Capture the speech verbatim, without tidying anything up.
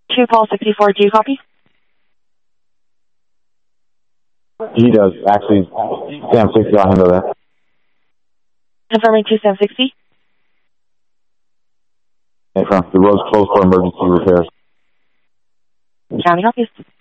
two Paul sixty-four, do you copy? He does, actually. Sam sixty, I'll handle that. Confirming two Sam sixty. Hey, from the road's closed for emergency repairs. County office.